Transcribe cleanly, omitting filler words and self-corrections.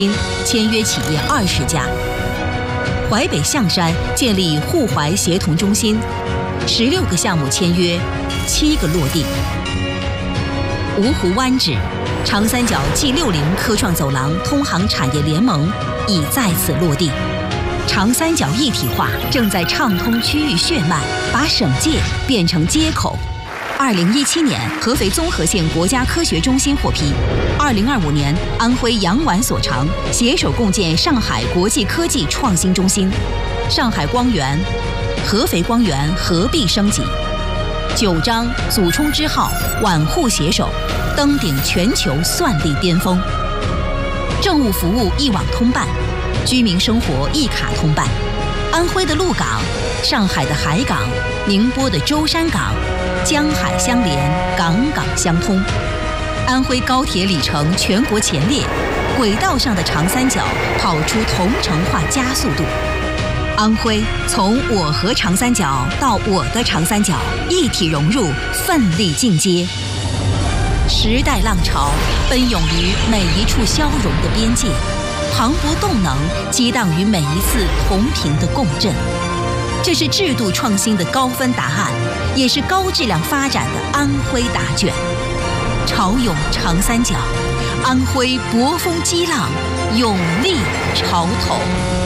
签约企业20家。淮北象山建立沪淮协同中心，16个项目签约，7个落地。芜湖湾指长三角 G60科创走廊通航产业联盟已在此落地。长三角一体化正在畅通区域血脉，把省界变成接口。2017年，合肥综合县国家科学中心获批；2025年，安徽阳宛所长携手共建上海国际科技创新中心，上海光源、合肥光源合璧升级。9章祖冲之号，皖沪携手登顶全球算力巅峰。政务服务一网通办，居民生活一卡通办。安徽的鹿港，上海的海港，宁波的舟山港，江海相连，港港相通。安徽高铁里程全国前列，轨道上的长三角跑出同城化加速度。安徽从我和长三角到我的长三角一体融入，奋力进阶。时代浪潮奔涌于每一处消融的边界，磅礴动能激荡于每一次同频的共振。这是制度创新的高分答案，也是高质量发展的安徽答卷。潮涌长三角，安徽搏风激浪，勇立潮头。